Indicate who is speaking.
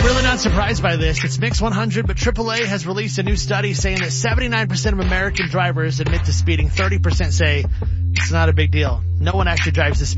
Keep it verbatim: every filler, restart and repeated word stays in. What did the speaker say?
Speaker 1: really not surprised by this. It's Mix one hundred, but triple A has released a new study saying that seventy-nine percent of American drivers admit to speeding. thirty percent say it's not a big deal. No one actually drives to speed.